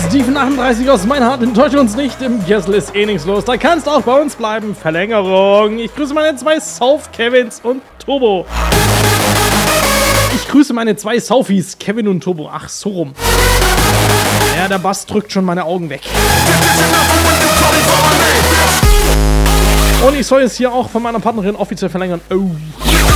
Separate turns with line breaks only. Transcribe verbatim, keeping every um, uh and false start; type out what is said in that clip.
Steven achtunddreißig aus Meinhard, enttäusche uns nicht, im Kessel ist eh nichts los, da kannst auch bei uns bleiben. Verlängerung. Ich grüße meine zwei Sauf-Kevins und Turbo. Ich grüße meine zwei Saufies, Kevin und Turbo. Ach, so rum. Ja, der Bass drückt schon meine Augen weg. Und ich soll es hier auch von meiner Partnerin offiziell verlängern. Oh.